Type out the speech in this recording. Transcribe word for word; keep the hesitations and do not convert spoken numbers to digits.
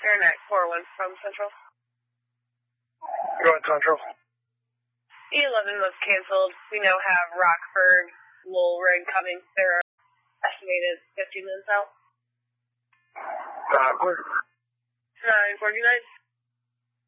Airnet four one from Central. Go on Central. E eleven was canceled. We now have Rockford, Lowell rig coming. They're estimated fifteen minutes out. Uh, nine forty-nine.